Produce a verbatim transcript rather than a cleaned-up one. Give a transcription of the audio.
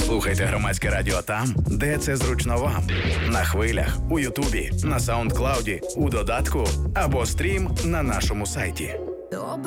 Слухайте Громадське радіо там, де це зручно вам. На хвилях, у Ютубі, на Саундклауді, у додатку або стрім на нашому сайті. Добре.